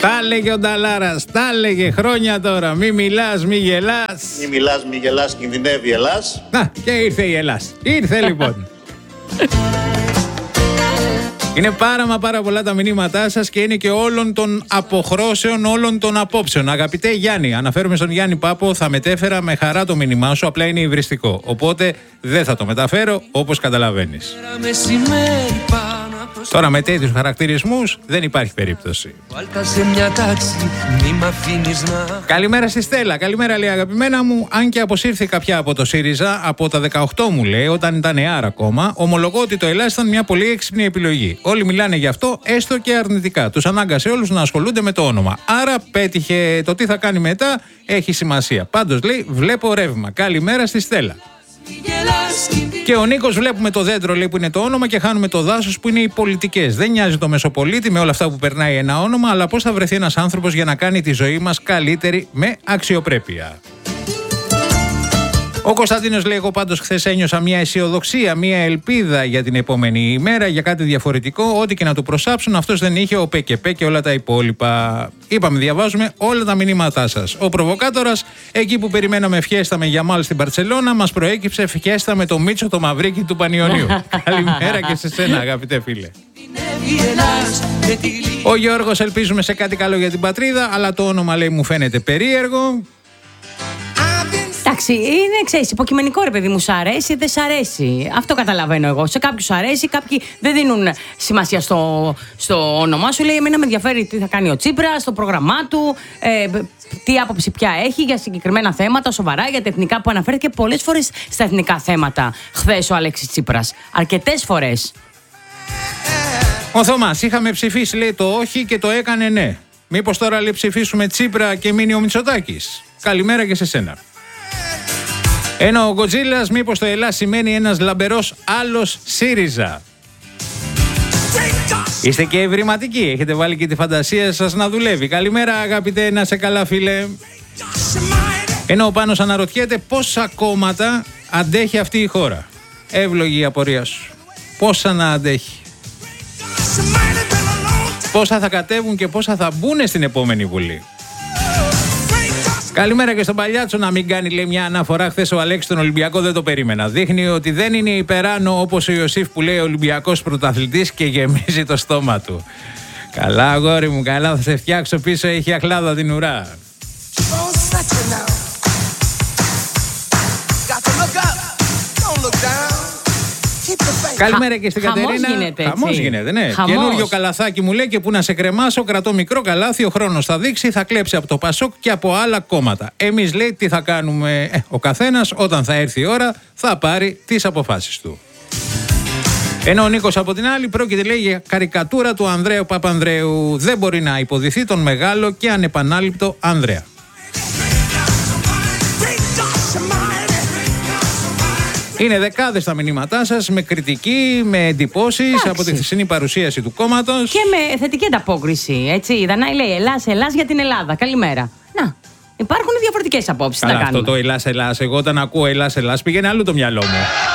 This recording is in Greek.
Τα έλεγε ο Νταλάρας, τα έλεγε χρόνια τώρα. Μη μιλάς, μη γελάς. Μη μιλάς, μη γελάς, κινδυνεύει η Ελλάς. Να, και ήρθε η Ελλάς. Ήρθε λοιπόν. Είναι πάρα πολλά τα μηνύματά σας και είναι και όλων των αποχρώσεων, όλων των απόψεων. Αγαπητέ Γιάννη, αναφέρομαι στον Γιάννη Πάπο, θα μετέφερα με χαρά το μήνυμά σου, απλά είναι υβριστικό. Οπότε δεν θα το μεταφέρω, όπως καταλαβαίνεις. Τώρα με τέτοιους χαρακτηρισμούς δεν υπάρχει περίπτωση. Καλημέρα στη Στέλλα. Καλημέρα, λέει, αγαπημένα μου. Αν και αποσύρθηκα πια από το ΣΥΡΙΖΑ, από τα 18 μου λέει, όταν ήταν νεάρα ακόμα, ομολογώ ότι το Ελλάς ήταν μια πολύ έξυπνη επιλογή. Όλοι μιλάνε γι' αυτό, έστω και αρνητικά. Τους ανάγκασε όλους να ασχολούνται με το όνομα. Άρα πέτυχε. Το τι θα κάνει μετά έχει σημασία. Πάντως λέει, βλέπω ρεύμα. Καλημέρα στη Στέλλα. Και ο Νίκος, βλέπουμε το δέντρο, λέει, που είναι το όνομα, και χάνουμε το δάσος που είναι οι πολιτικές. Δεν νοιάζει το μεσοπολίτη με όλα αυτά που περνάει ένα όνομα, αλλά πώς θα βρεθεί ένας άνθρωπος για να κάνει τη ζωή μας καλύτερη με αξιοπρέπεια. Ο Κωνσταντίνος λέει: εγώ πάντως χθες ένιωσα μια αισιοδοξία, μια ελπίδα για την επόμενη ημέρα, για κάτι διαφορετικό. Ό,τι και να του προσάψουν, αυτός δεν είχε ο ΠΚΠ και όλα τα υπόλοιπα. Είπαμε, διαβάζουμε όλα τα μηνύματά σας. Ο προβοκάτορας, εκεί που περιμέναμε φιέστα με Γιαμάλ στην Μπαρτσελώνα, μας προέκυψε φιέστα με το Μίτσο το Μαυρίκι του Πανιωνίου. Καλημέρα και σε σένα, αγαπητέ φίλε. Ο Γιώργος, ελπίζουμε σε κάτι καλό για την πατρίδα, αλλά το όνομα, λέει, μου φαίνεται περίεργο. Εντάξει, είναι, ξέρεις, υποκειμενικό, ρε παιδί μου, σ' αρέσει, δεν σ' αρέσει. Αυτό καταλαβαίνω εγώ. Σε κάποιους αρέσει, κάποιοι δεν δίνουν σημασία στο όνομά σου. Λέει, εμένα με ενδιαφέρει τι θα κάνει ο Τσίπρας, στο πρόγραμμά του, τι άποψη πια έχει για συγκεκριμένα θέματα, σοβαρά, για τα εθνικά που αναφέρθηκε πολλές φορές στα εθνικά θέματα. Χθες ο Αλέξης Τσίπρας. Αρκετές φορές. Ο Θωμάς, είχαμε ψηφίσει, λέει, το όχι και το έκανε ναι. Μήπως τώρα, λέει, ψηφίσουμε Τσίπρα και μείνει ο Μητσοτάκης? Καλημέρα και σε σένα. Ενώ ο Γκοτζίλας, μήπως το Ελλάς σημαίνει ένας λαμπερός άλλος ΣΥΡΙΖΑ? Είστε και ευρηματικοί, έχετε βάλει και τη φαντασία σας να δουλεύει. Καλημέρα, αγαπητέ, να σε καλά, φίλε. Ενώ ο Πάνος αναρωτιέται πόσα κόμματα αντέχει αυτή η χώρα. Εύλογη η απορία σου. Πόσα να αντέχει? Πόσα θα κατέβουν και πόσα θα μπουν στην επόμενη Βουλή? Καλημέρα και στον Παλιάτσο, να μην κάνει, λέει, μια αναφορά χθες ο Αλέξης τον Ολυμπιακό, δεν το περίμενα. Δείχνει ότι δεν είναι υπεράνω όπως ο Ιωσήφ που λέει Ολυμπιακός πρωταθλητής και γεμίζει το στόμα του. Καλά, αγόρι μου, καλά, θα σε φτιάξω πίσω, έχει αχλάδα την ουρά. Καλημέρα και στην Κατερίνα. Χαμός γίνεται, ναι. Καινούριο καλαθάκι μου λέει, και που να σε κρεμάσω, κρατώ μικρό καλάθι, ο χρόνος θα δείξει, θα κλέψει από το Πασόκ και από άλλα κόμματα. Εμείς, λέει, τι θα κάνουμε? Ο καθένας όταν θα έρθει η ώρα θα πάρει τις αποφάσεις του. Ενώ ο Νίκος από την άλλη πρόκειται, λέει, για καρικατούρα του Ανδρέου Παπανδρέου. Δεν μπορεί να υποδηθεί τον μεγάλο και ανεπανάληπτο Ανδρέα. Είναι δεκάδες τα μηνύματά σας με κριτική, με εντυπώσεις από τη χθεσινή παρουσίαση του κόμματος. Και με θετική ανταπόκριση. Έτσι, η Δανάη λέει Ελλάς για την Ελλάδα. Καλημέρα. Να, υπάρχουν διαφορετικές απόψεις. Αλλά αυτό το Ελλάς, εγώ όταν ακούω Ελλάς, πήγαινε αλλού το μυαλό μου.